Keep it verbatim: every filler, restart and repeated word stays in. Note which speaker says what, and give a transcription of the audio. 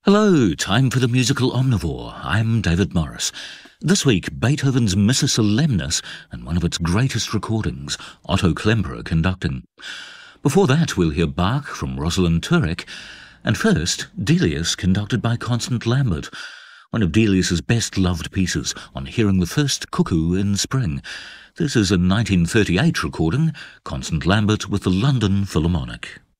Speaker 1: Hello, time for the musical omnivore. I'm David Morris. This week, Beethoven's Missa Solemnis and one of its greatest recordings, Otto Klemperer conducting. Before that, we'll hear Bach from Rosalind Turek, and first, Delius conducted by Constant Lambert, one of Delius's best-loved pieces on hearing the first cuckoo in spring. This is a nineteen thirty-eight recording, Constant Lambert with the London Philharmonic.